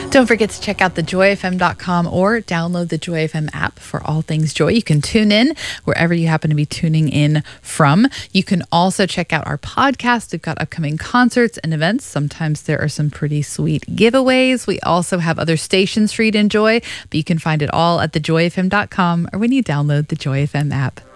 Don't forget to check out thejoyfm.com or download the Joy FM app for all things joy. You can tune in wherever you happen to be tuning in from. You can also check out our podcast. We've got upcoming concerts and events. Sometimes there are some pretty sweet giveaways. We also have other stations for you to enjoy, but you can find it all at thejoyfm.com or when you download the Joy FM app.